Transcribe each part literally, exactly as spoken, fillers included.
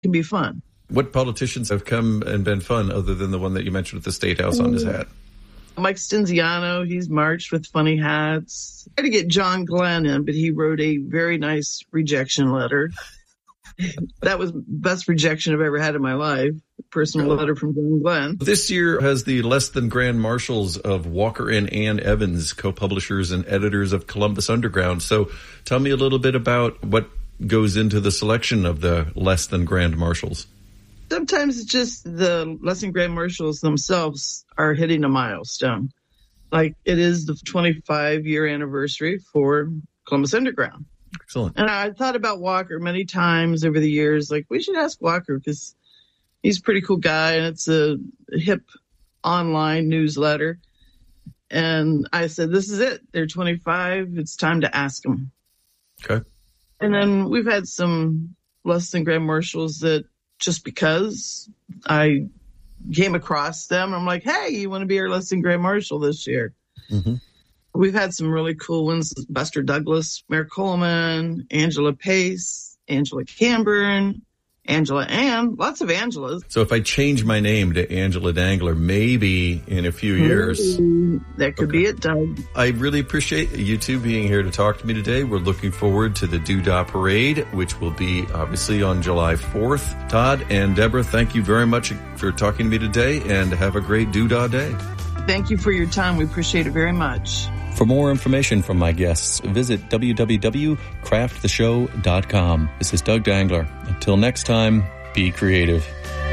can be fun. What politicians have come and been fun other than the one that you mentioned with the State House on his hat? Mike Stinziano, he's marched with funny hats. I had to get John Glenn in, but he wrote a very nice rejection letter. That was the best rejection I've ever had in my life. Personal letter from John Glenn. This year has the less than grand marshals of Walker and Ann Evans, co-publishers and editors of Columbus Underground. So tell me a little bit about what goes into the selection of the less than grand marshals. Sometimes it's just the less than grand marshals themselves are hitting a milestone. Like it is the twenty-five year anniversary for Columbus Underground. Excellent. And I thought about Walker many times over the years. Like, we should ask Walker because he's a pretty cool guy and it's a hip online newsletter. And I said, this is it. They're twenty-five. It's time to ask them. Okay. And then we've had some less than grand marshals that just because I came across them, I'm like, hey, you want to be our less than grand marshal this year? Mm-hmm. We've had some really cool ones. Buster Douglas, Mayor Coleman, Angela Pace, Angela Camburn, Angela Ann, lots of Angelas. So if I change my name to Angela Dangler, maybe in a few years. That could okay. be it, Doug. I really appreciate you two being here to talk to me today. We're looking forward to the Doodah Parade, which will be obviously on July fourth. Todd and Deborah, thank you very much for talking to me today, and have a great Doodah Day. Thank you for your time. We appreciate it very much. For more information from my guests, visit w w w dot craft the show dot com. This is Doug Dangler. Until next time, be creative.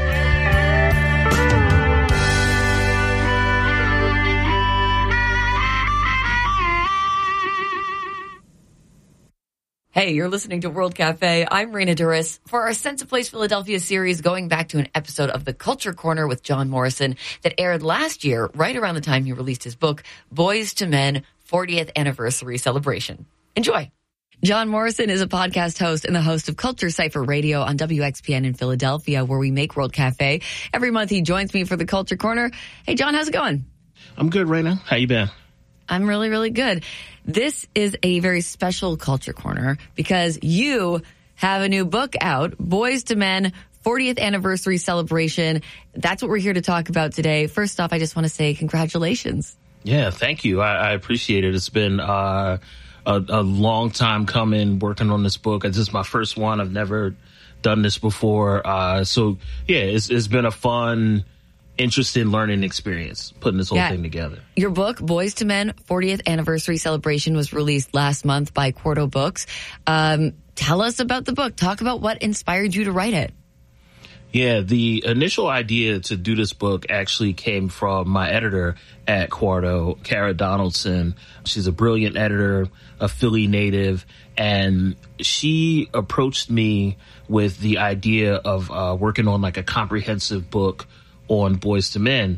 Hey, you're listening to World Cafe. I'm Raina Duras. For our Sense of Place Philadelphia series, going back to an episode of The Culture Corner with John Morrison that aired last year, right around the time he released his book, Boys to Men, fortieth Anniversary Celebration. Enjoy. John Morrison is a podcast host and the host of Culture Cipher Radio on W X P N in Philadelphia, where we make World Cafe. Every month he joins me for The Culture Corner. Hey, John, how's it going? I'm good, Raina. How you been? I'm really, really good. This is a very special Culture Corner because you have a new book out, Boys to Men, fortieth Anniversary Celebration. That's what we're here to talk about today. First off, I just want to say congratulations. Yeah, thank you. I, I appreciate it. It's been uh, a, a long time coming working on this book. This is my first one. I've never done this before. Uh, so, yeah, it's, it's been a fun, interesting learning experience putting this whole yeah. thing together. Your book, Boys to Men, fortieth Anniversary Celebration, was released last month by Quarto Books. Um, tell us about the book. Talk about what inspired you to write it. Yeah, the initial idea to do this book actually came from my editor at Quarto, Kara Donaldson. She's a brilliant editor, a Philly native, and she approached me with the idea of uh, working on like a comprehensive book on Boys to Men.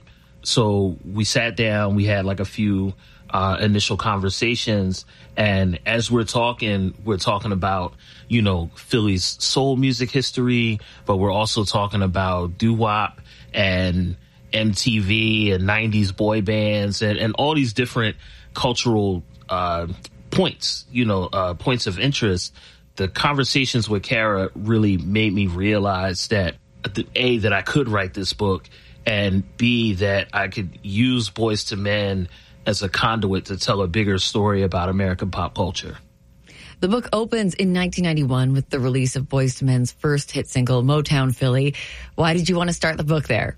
So we sat down, we had like a few uh, initial conversations, and as we're talking, we're talking about, you know, Philly's soul music history, but we're also talking about doo-wop and M T V and nineties boy bands and, and all these different cultural uh, points, you know, uh, points of interest. The conversations with Kara really made me realize that, A, that I could write this book, and B, that I could use Boys to Men as a conduit to tell a bigger story about American pop culture. The book opens in nineteen ninety-one with the release of Boys to Men's first hit single, Motown Philly. Why did you want to start the book there?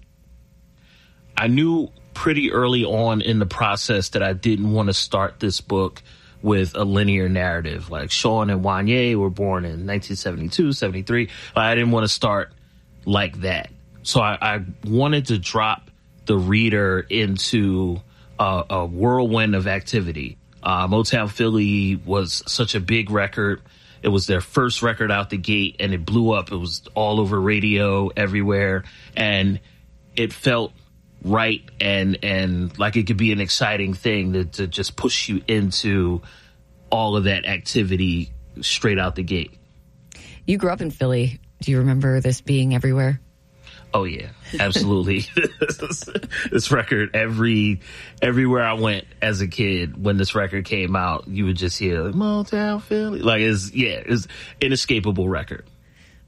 I knew pretty early on in the process that I didn't want to start this book with a linear narrative. Like Sean and Wanya were born in nineteen seventy-two, seventy-three. I didn't want to start like that. So I, I wanted to drop the reader into a, a whirlwind of activity. Uh, Motown Philly was such a big record. It was their first record out the gate, and it blew up. It was all over radio, everywhere, and it felt right and and like it could be an exciting thing to, to just push you into all of that activity straight out the gate. You grew up in Philly. Do you remember this being everywhere? Oh, yeah, absolutely. This record, every everywhere I went as a kid, when this record came out, you would just hear like, Motown Philly. Like, it's, yeah, it's an inescapable record.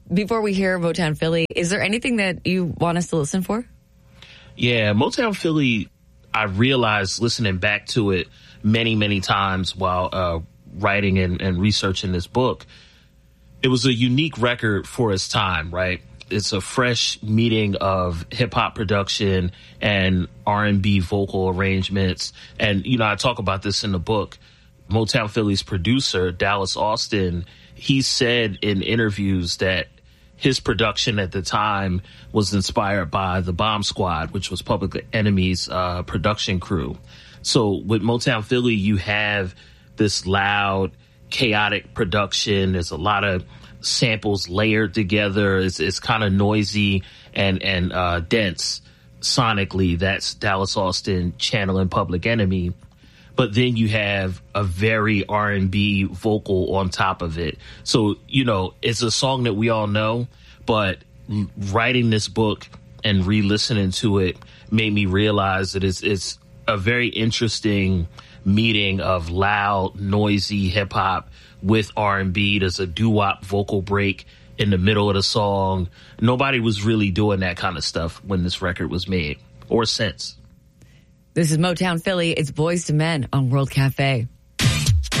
before we hear Motown Philly, is there anything that you want us to listen for? Yeah, Motown Philly, I realized listening back to it many, many times while uh, writing and, and researching this book, it was a unique record for its time, right? It's a fresh meeting of hip hop production and R and B vocal arrangements. And, you know, I talk about this in the book. Motown Philly's producer, Dallas Austin, he said in interviews that his production at the time was inspired by the Bomb Squad, which was Public Enemy's uh, production crew. So with Motown Philly, you have this loud, chaotic production. There's a lot of samples layered together. It's, it's kind of noisy and, and uh, dense sonically. That's Dallas Austin channeling Public Enemy. But then you have a very R and B vocal on top of it. So, you know, it's a song that we all know, but writing this book and re-listening to it made me realize that it's, it's a very interesting meeting of loud, noisy hip hop with R and B. There's a doo-wop vocal break in the middle of the song. Nobody was really doing that kind of stuff when this record was made, or since. This is Motown Philly. It's Boys to Men on World Cafe.